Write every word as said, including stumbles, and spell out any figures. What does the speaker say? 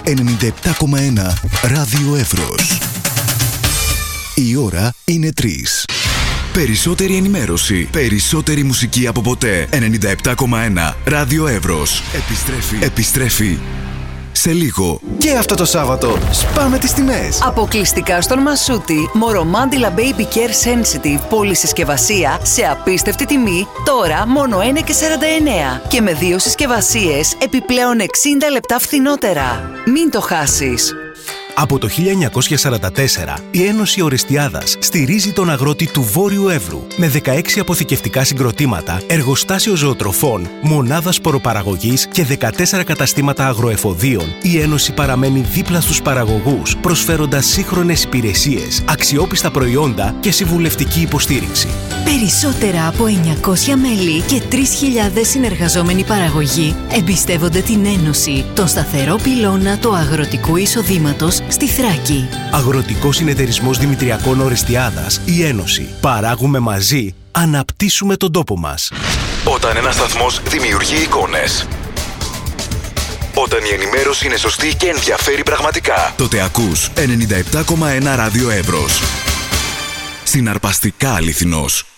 ενενήντα επτά κόμμα ένα Ράδιο Εύρος. Η ώρα είναι τρεις. Περισσότερη ενημέρωση, περισσότερη μουσική από ποτέ. ενενήντα επτά κόμμα ένα Ράδιο Εύρος. Επιστρέφει. Επιστρέφει. Σε λίγο. Και αυτό το Σάββατο σπάμε τις τιμές. Αποκλειστικά στον Μασούτη, Μορομάντιλα Baby Care Sensitive πολυσυσκευασία σε απίστευτη τιμή, τώρα μόνο ένα και σαράντα εννέα. Και με δύο συσκευασίες επιπλέον εξήντα λεπτά φθηνότερα. Μην το χάσεις. Από το χίλια εννιακόσια σαράντα τέσσερα, η Ένωση Ορεστιάδας στηρίζει τον αγρότη του Βόρειου Εύρου με δεκαέξι αποθηκευτικά συγκροτήματα, εργοστάσιο ζωοτροφών, μονάδα σποροπαραγωγής και δεκατέσσερα καταστήματα αγροεφοδίων. Η Ένωση παραμένει δίπλα στους παραγωγούς, προσφέροντας σύγχρονες υπηρεσίες, αξιόπιστα προϊόντα και συμβουλευτική υποστήριξη. Περισσότερα από εννιακόσια μέλη και τρεις χιλιάδες συνεργαζόμενοι παραγωγοί εμπιστεύονται την Ένωση, τον σταθερό πυλώνα του αγροτικού εισοδήματος στη Θράκη. Αγροτικός Συνεταιρισμός Δημητριακών Ορεστιάδας, η Ένωση. Παράγουμε μαζί, αναπτύσσουμε τον τόπο μας. Όταν ένας σταθμός δημιουργεί εικόνες, όταν η ενημέρωση είναι σωστή και ενδιαφέρει πραγματικά, τότε ακούς ενενήντα επτά κόμμα ένα Ράδιο Εύρος. Συναρπαστικά αληθινός.